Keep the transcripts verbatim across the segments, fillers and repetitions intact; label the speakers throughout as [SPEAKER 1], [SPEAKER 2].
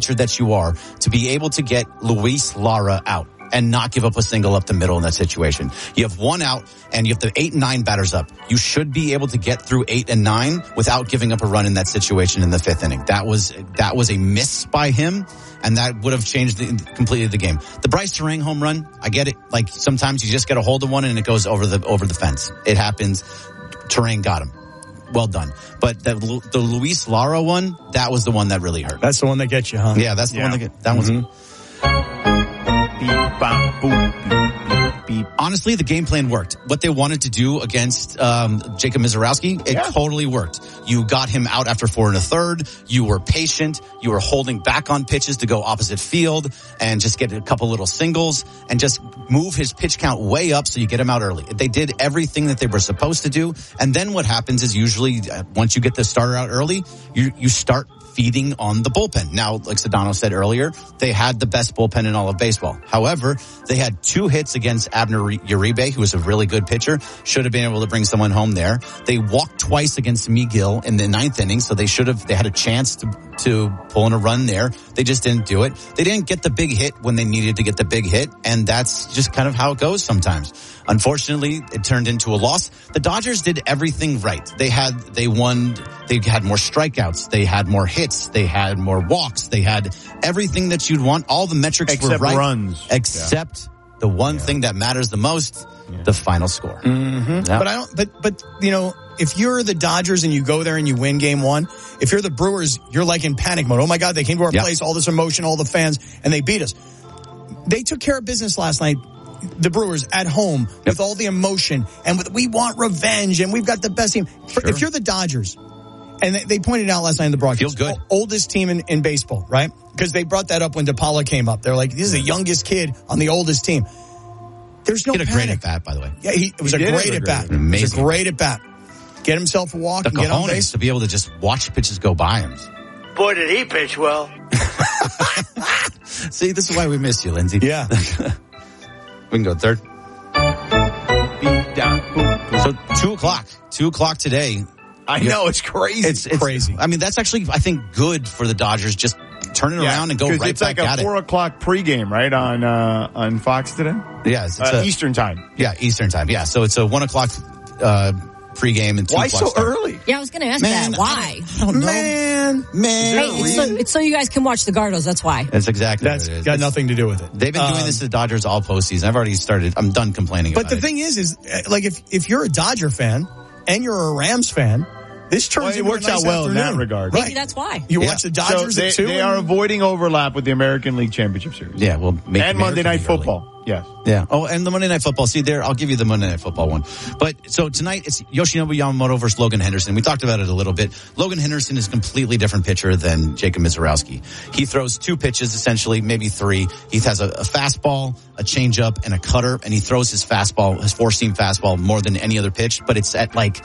[SPEAKER 1] pitcher that you are, to be able to get Luis Lara out and not give up a single up the middle in that situation. You have one out and you have the eight and nine batters up. You should be able to get through eight and nine without giving up a run in that situation in the fifth inning. That was, that was a miss by him, and that would have changed the, completely the game. The Bryce Terang home run, I get it. Like sometimes you just get a hold of one and it goes over the, over the fence. It happens. Terang got him. Well done. But the, the Luis Lara one, that was the one that really hurt.
[SPEAKER 2] That's the one that gets you, huh?
[SPEAKER 1] Yeah, that's the
[SPEAKER 3] yeah.
[SPEAKER 1] one that get, that
[SPEAKER 2] mm-hmm.
[SPEAKER 1] was.
[SPEAKER 3] Beep, bop, boop, beep, beep.
[SPEAKER 1] Honestly, the game plan worked. What they wanted to do against um, Jacob Misiorowski, it
[SPEAKER 3] yeah.
[SPEAKER 1] totally worked. You got him out after four and a third. You were patient. You were holding back on pitches to go opposite field and just get a couple little singles and just move his pitch count way up so you get him out early. They did everything that they were supposed to do. And then what happens is usually uh, once you get the starter out early, you you start feeding on the bullpen. Now, like Sedano said earlier, they had the best bullpen in all of baseball. However, they had two hits against Abner Uribe, who was a really good pitcher. Should have been able to bring someone home there. They walked twice against Miguel in the ninth inning, so they should have, they had a chance to, to pull in a run there. They just didn't do it. They didn't get the big hit when they needed to get the big hit, and that's just kind of how it goes sometimes. Unfortunately, it turned into a loss. The Dodgers did everything right. They had, they won, they had more strikeouts, they had more hits, they had more walks, they had everything that you'd want. All the metrics
[SPEAKER 3] except
[SPEAKER 1] were right.
[SPEAKER 3] runs.
[SPEAKER 1] Except yeah. the one yeah. thing that matters the most, yeah. the final score.
[SPEAKER 2] Mm-hmm. Yep. But I don't, but, but, you know, if you're the Dodgers and you go there and you win game one, if you're the Brewers, you're like in panic mode. Oh my God, they came to our yep. place, all this emotion, all the fans, and they beat us. They took care of business last night. The Brewers at home yep. with all the emotion and with, we want revenge and we've got the best team. Sure. If you're the Dodgers, and they, they pointed out last night in the broadcast,
[SPEAKER 1] Feel good.
[SPEAKER 2] oldest team in, in baseball, right? Because they brought that up when DePaula came up. They're like, this is the youngest kid on the oldest team. There's no
[SPEAKER 1] he had a
[SPEAKER 2] panic.
[SPEAKER 1] great at bat, by the way.
[SPEAKER 2] Yeah, he, it was
[SPEAKER 3] he
[SPEAKER 2] a great at bat. It was a great at bat. Get himself a walk
[SPEAKER 1] the
[SPEAKER 2] and get on base.
[SPEAKER 1] To be able to just watch pitches go by him.
[SPEAKER 4] Boy, did he pitch well.
[SPEAKER 1] See, this is why we miss you, Lindsay.
[SPEAKER 2] Yeah.
[SPEAKER 1] We can go third. So two o'clock, two o'clock today.
[SPEAKER 3] I know, it's crazy.
[SPEAKER 1] It's, it's
[SPEAKER 2] crazy.
[SPEAKER 1] I mean, that's actually, I think, good for the Dodgers. Just turn it
[SPEAKER 3] yeah,
[SPEAKER 1] around and go right
[SPEAKER 3] it's
[SPEAKER 1] back
[SPEAKER 3] like
[SPEAKER 1] at
[SPEAKER 3] a four
[SPEAKER 1] it.
[SPEAKER 3] o'clock pregame, right, on uh, on Fox today?
[SPEAKER 1] Yeah, it's, it's
[SPEAKER 3] uh,
[SPEAKER 1] a,
[SPEAKER 3] Eastern time.
[SPEAKER 1] Yeah, Eastern time. Yeah, so it's a one o'clock uh, pregame and two
[SPEAKER 3] Why
[SPEAKER 1] o'clock
[SPEAKER 3] so
[SPEAKER 1] start.
[SPEAKER 3] early?
[SPEAKER 5] Yeah, I was going to ask
[SPEAKER 1] Man,
[SPEAKER 5] that. Why?
[SPEAKER 1] I don't know.
[SPEAKER 2] Man,
[SPEAKER 1] man.
[SPEAKER 5] Hey, it's so, it's so you guys can watch the Gardos. That's why.
[SPEAKER 1] That's exactly
[SPEAKER 2] that's
[SPEAKER 1] what it is.
[SPEAKER 2] got
[SPEAKER 1] It's,
[SPEAKER 2] nothing to do with it.
[SPEAKER 1] They've been doing
[SPEAKER 2] Um,
[SPEAKER 1] this to the Dodgers all postseason. I've already started. I'm done complaining
[SPEAKER 2] But
[SPEAKER 1] about
[SPEAKER 2] the
[SPEAKER 1] it.
[SPEAKER 2] thing is, is like if if you're a Dodger fan and you're a Rams fan, this turns
[SPEAKER 3] Well, it
[SPEAKER 2] into
[SPEAKER 3] works
[SPEAKER 2] a nice
[SPEAKER 3] out well in that
[SPEAKER 2] afternoon.
[SPEAKER 3] regard.
[SPEAKER 5] Maybe
[SPEAKER 2] Right.
[SPEAKER 5] that's why.
[SPEAKER 2] You
[SPEAKER 1] Yeah.
[SPEAKER 2] watch the
[SPEAKER 3] So
[SPEAKER 2] Dodgers
[SPEAKER 3] they,
[SPEAKER 2] at two.
[SPEAKER 3] they
[SPEAKER 2] and-
[SPEAKER 3] are avoiding overlap with the American League Championship Series.
[SPEAKER 1] Yeah, well, make
[SPEAKER 3] and Monday
[SPEAKER 1] American
[SPEAKER 3] Night
[SPEAKER 1] League early.
[SPEAKER 3] Football. Yes.
[SPEAKER 1] Yeah. Oh, and the Monday Night Football. See there, I'll give you the Monday Night Football one. But so tonight it's Yoshinobu Yamamoto versus Logan Henderson. We talked about it a little bit. Logan Henderson is a completely different pitcher than Jacob Misiorowski. He throws two pitches, essentially, maybe three. He has a, a fastball, a changeup, and a cutter, and he throws his fastball, his four-seam fastball, more than any other pitch. But it's at like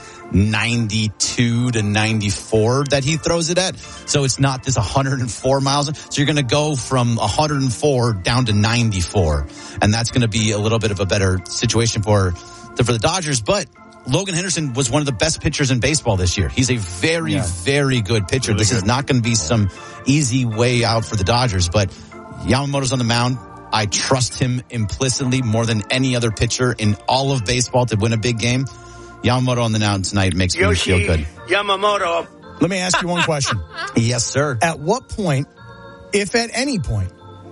[SPEAKER 1] ninety-two to ninety-four that he throws it at. So it's not this one hundred four miles. So you're going to go from one hundred four down to ninety-four, and that's going to be a little bit of a better situation for for the Dodgers. But Logan Henderson was one of the best pitchers in baseball this year. He's a very, yeah. very good pitcher. Really this good. is not going to be some easy way out for the Dodgers, but Yamamoto's on the mound. I trust him implicitly more than any other pitcher in all of baseball to win a big game. Yamamoto on the mound tonight makes
[SPEAKER 4] Yoshi
[SPEAKER 1] me feel good.
[SPEAKER 4] Yamamoto.
[SPEAKER 2] Let me ask you one question.
[SPEAKER 1] Yes, sir.
[SPEAKER 2] At what point, if at any point,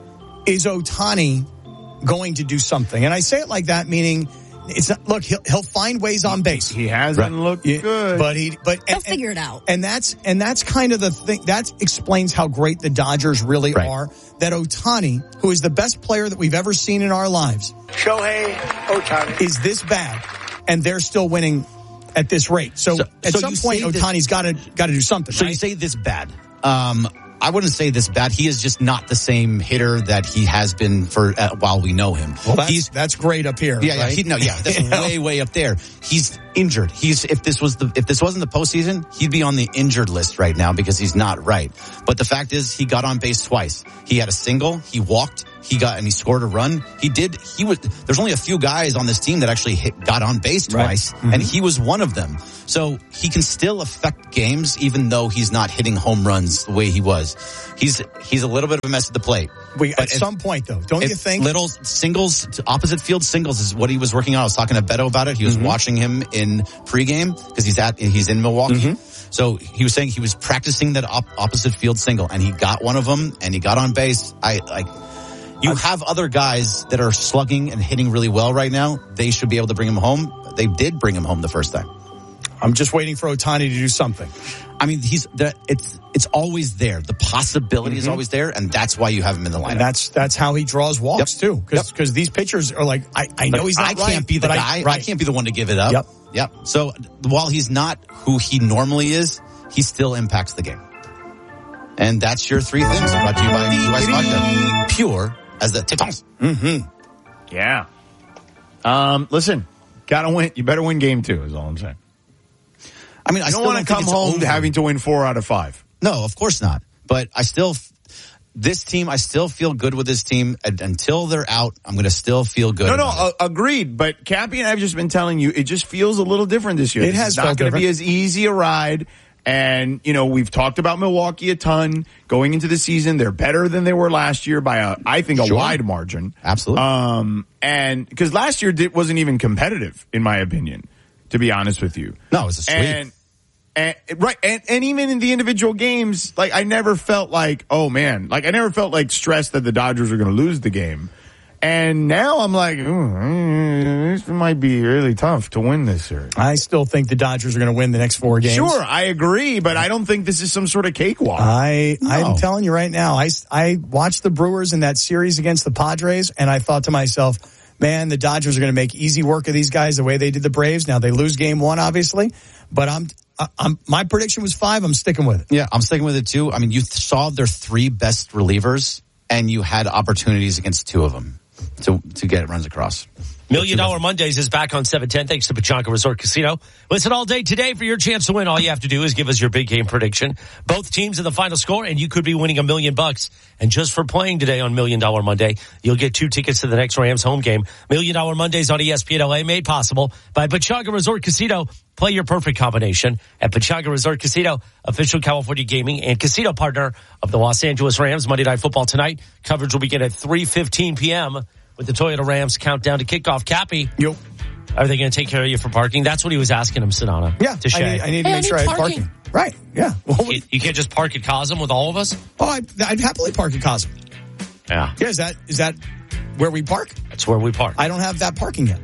[SPEAKER 2] is Ohtani going to do something? And I say it like that, meaning it's not, look, he'll, he'll find ways on base.
[SPEAKER 3] He hasn't right. looked
[SPEAKER 2] yeah,
[SPEAKER 3] good,
[SPEAKER 2] but he, but
[SPEAKER 5] he'll
[SPEAKER 2] and,
[SPEAKER 5] figure it out.
[SPEAKER 2] And that's, and that's kind of the thing that explains how great the Dodgers really right. are. That Ohtani, who is the best player that we've ever seen in our lives,
[SPEAKER 4] Shohei Ohtani,
[SPEAKER 2] is this bad, and they're still winning at this rate. So, so at so some point, Ohtani's got to got to do something.
[SPEAKER 1] So
[SPEAKER 2] right?
[SPEAKER 1] you say this bad. Um, I wouldn't say this bad. He is just not the same hitter that he has been for uh, while we know him.
[SPEAKER 2] Well, that's,
[SPEAKER 1] he's,
[SPEAKER 2] that's great up here.
[SPEAKER 1] Yeah,
[SPEAKER 2] right?
[SPEAKER 1] yeah. He, no, yeah, that's way, way up there. He's injured. He's if this was the if this wasn't the postseason, he'd be on the injured list right now because he's not right. But the fact is, he got on base twice. He had a single. He walked. he got and he scored a run. He did. He was. There's only a few guys on this team that actually hit, got on base twice, right. mm-hmm. and he was one of them. So he can still affect games, even though he's not hitting home runs the way he was. He's he's a little bit of a mess at the plate.
[SPEAKER 2] Wait, at if, some point, though, don't you think?
[SPEAKER 1] Little singles, opposite field singles is what he was working on. I was talking to Beto about it. He was mm-hmm. watching him in pregame because he's at he's in Milwaukee. Mm-hmm. So he was saying he was practicing that op- opposite field single, and he got one of them, and he got on base. I like. You have other guys that are slugging and hitting really well right now. They should be able to bring him home. They did bring him home the first time.
[SPEAKER 2] I'm just waiting for Ohtani to do something.
[SPEAKER 1] I mean, he's the, it's it's always there. The possibility mm-hmm. is always there, and that's why you have him in the lineup.
[SPEAKER 2] And that's that's how he draws walks yep. too. Because because yep. these pitchers are like, I, I know but he's not
[SPEAKER 1] I
[SPEAKER 2] right,
[SPEAKER 1] can't be the guy. I, right. I can't be the one to give it up.
[SPEAKER 2] Yep.
[SPEAKER 1] Yep. So while he's not who he normally is, he still impacts the game. And that's your three things brought to you by U S Vodka. Pure as the Titans.
[SPEAKER 3] Mm-hmm. Yeah. Um, listen, gotta win. You better win game two, is all I'm saying.
[SPEAKER 1] I mean,
[SPEAKER 3] I
[SPEAKER 1] you
[SPEAKER 3] don't want to come home to having to win four out of five.
[SPEAKER 1] No, of course not. But I still, this team, I still feel good with this team. And until they're out, I'm going to still feel good.
[SPEAKER 3] No, no, uh, agreed. But Cappy and I have just been telling you, it just feels a little different this year.
[SPEAKER 2] It has
[SPEAKER 3] it's not going to be as easy a ride. And, you know, we've talked about Milwaukee a ton going into the season. They're better than they were last year by, a, I think, a sure. wide margin.
[SPEAKER 1] Absolutely.
[SPEAKER 3] Um, and because last year it wasn't even competitive, in my opinion, to be honest with you.
[SPEAKER 1] No, it was a sweep.
[SPEAKER 3] And, and right. And, and even in the individual games, like, I never felt like, oh man, like, I never felt like stressed that the Dodgers were going to lose the game. And now I'm like, this might be really tough to win this series.
[SPEAKER 2] I still think the Dodgers are going to win the next four games.
[SPEAKER 3] Sure, I agree, but I don't think this is some sort of cakewalk.
[SPEAKER 2] I, no. I'm telling you right now, I, I watched the Brewers in that series against the Padres, and I thought to myself, man, the Dodgers are going to make easy work of these guys the way they did the Braves. Now, they lose game one, obviously, but I'm, I'm, my prediction was five. I'm sticking with it.
[SPEAKER 1] Yeah, I'm sticking with it, too. I mean, you saw their three best relievers, and you had opportunities against two of them. To to get runs across.
[SPEAKER 6] Million Dollar Mondays is back on seven ten thanks to Pechanga Resort Casino. Listen all day today for your chance to win. All you have to do is give us your big game prediction. Both teams in the final score, and you could be winning a million bucks. And just for playing today on Million Dollar Monday, you'll get two tickets to the next Rams home game. Million Dollar Mondays on E S P N L A, made possible by Pechanga Resort Casino. Play your perfect combination at Pechanga Resort Casino, official California gaming and casino partner of the Los Angeles Rams. Monday Night Football tonight. Coverage will begin at three fifteen p.m. with the Toyota Rams countdown to kickoff. Cappy,
[SPEAKER 2] Yo.
[SPEAKER 6] Are they going to take care of you for parking? That's what he was asking him, Sedona.
[SPEAKER 2] Yeah,
[SPEAKER 6] to Shay.
[SPEAKER 2] I need, I need to hey, make I sure I have parking. parking. Right, yeah. Well,
[SPEAKER 6] you, you can't just park at Cosm with all of us?
[SPEAKER 2] Oh, I, I'd happily park at Cosm.
[SPEAKER 6] Yeah.
[SPEAKER 2] Yeah, is that is that where we park?
[SPEAKER 6] That's where we park.
[SPEAKER 2] I don't have that parking yet.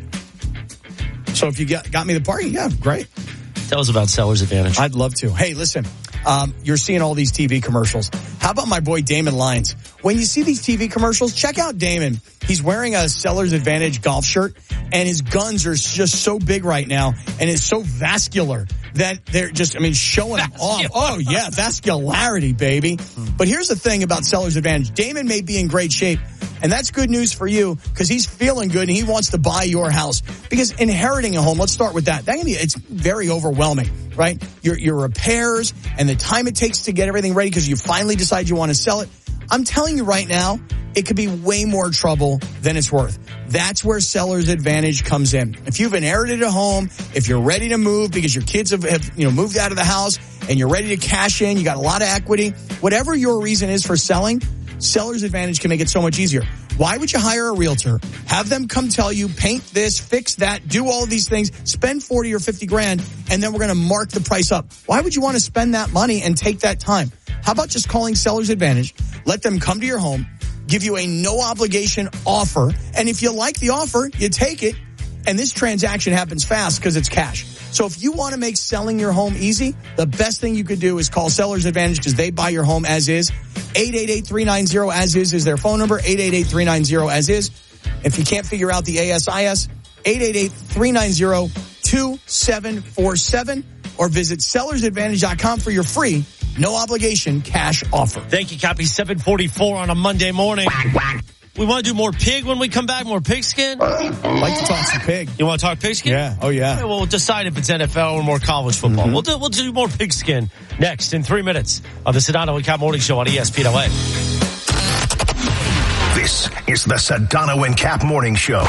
[SPEAKER 2] So if you got, got me the parking, yeah, great.
[SPEAKER 6] Tell us about Seller's Advantage.
[SPEAKER 2] I'd love to. Hey, listen, um, you're seeing all these T V commercials. How about my boy Damon Lyons? When you see these T V commercials, check out Damon. He's wearing a Seller's Advantage golf shirt, and his guns are just so big right now, and it's so vascular that they're just, I mean, showing them off. Oh, yeah, vascularity, baby. But here's the thing about Seller's Advantage. Damon may be in great shape, and that's good news for you because he's feeling good and he wants to buy your house. Because inheriting a home, let's start with that. That can be, it's very overwhelming, right? Your, your repairs and the time it takes to get everything ready because you finally decide you want to sell it. I'm telling you right now, it could be way more trouble than it's worth. That's where Seller's Advantage comes in. If you've inherited a home, if you're ready to move because your kids have, have you know, moved out of the house and you're ready to cash in, you got a lot of equity, whatever your reason is for selling, Seller's Advantage can make it so much easier. Why would you hire a realtor, have them come tell you, paint this, fix that, do all of these things, spend forty or fifty grand, and then we're going to mark the price up? Why would you want to spend that money and take that time? How about just calling Seller's Advantage, let them come to your home, give you a no obligation offer, and if you like the offer, you take it, and this transaction happens fast because it's cash. So if you want to make selling your home easy, the best thing you could do is call Seller's Advantage because they buy your home as is. eight eight eight, three nine zero, as is is their phone number, eight eight eight, three nine zero, as is. If you can't figure out the A S I S, eight eight eight, three nine zero, two seven four seven, or visit sellers advantage dot com for your free, no obligation cash offer.
[SPEAKER 6] Thank you, Cappy. seven forty-four on a Monday morning. Quack, quack. We want to do more pig when we come back, more pigskin?
[SPEAKER 2] I'd like to talk some pig.
[SPEAKER 6] You want to talk pigskin?
[SPEAKER 2] Yeah. Oh, yeah.
[SPEAKER 6] Okay, well, we'll decide if it's N F L or more college football. Mm-hmm. We'll do we'll do more pigskin next in three minutes on the Sedano and Cap Morning Show on E S P N L A.
[SPEAKER 7] This is the Sedano and Cap Morning Show.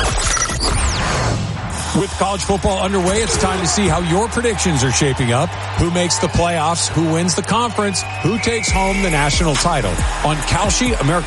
[SPEAKER 8] With college football underway, it's time to see how your predictions are shaping up. Who makes the playoffs? Who wins the conference? Who takes home the national title? On Kalshi, America's